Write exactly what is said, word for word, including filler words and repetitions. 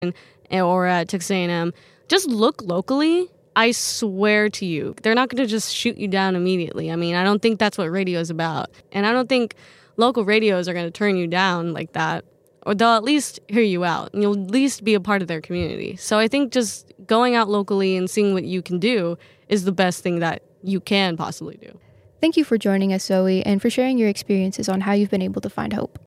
or at Texas A and M, just look locally. I swear to you, they're not going to just shoot you down immediately. I mean, I don't think that's what radio is about. And I don't think local radios are going to turn you down like that. Or they'll at least hear you out, and you'll at least be a part of their community. So I think just going out locally and seeing what you can do is the best thing that you can possibly do. Thank you for joining us, Zoe, and for sharing your experiences on how you've been able to find hope.